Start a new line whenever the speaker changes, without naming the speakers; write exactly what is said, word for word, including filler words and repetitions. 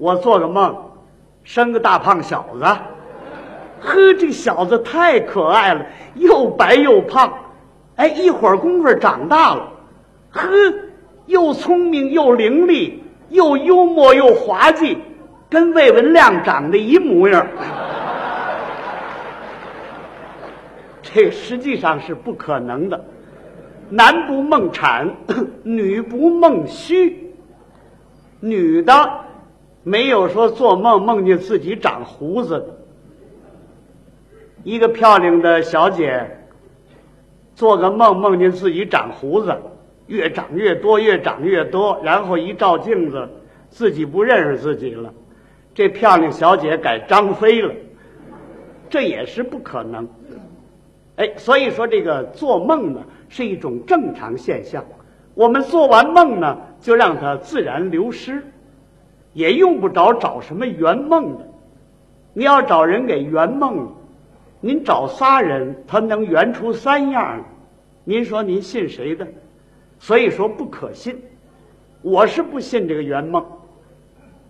我做个梦，生个大胖小子，呵，这小子太可爱了，又白又胖，哎，一会儿功夫长大了，呵，又聪明又伶俐，又幽默又滑稽，跟魏文亮长得一模样。这实际上是不可能的，男不梦产，女不梦虚。女的没有说做梦梦见自己长胡子的。一个漂亮的小姐做个梦梦见自己长胡子，越长越多，越长越多，然后一照镜子，自己不认识自己了，这漂亮小姐改张飞了，这也是不可能。哎，所以说这个做梦呢是一种正常现象，我们做完梦呢就让它自然流失，也用不着找什么圆梦的。你要找人给圆梦，您找仨人他能圆出三样，您说您信谁的？所以说不可信，我是不信这个圆梦。